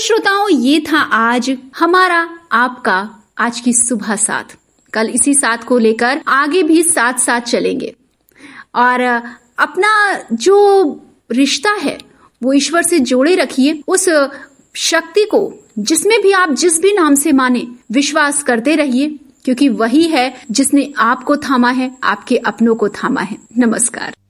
श्रोताओं, ये था आज हमारा आपका आज की सुबह साथ। कल इसी साथ को लेकर आगे भी साथ साथ चलेंगे और अपना जो रिश्ता है वो ईश्वर से जोड़े रखिए। उस शक्ति को जिसमें भी आप जिस भी नाम से माने विश्वास करते रहिए, क्योंकि वही है जिसने आपको थामा है, आपके अपनों को थामा है। नमस्कार।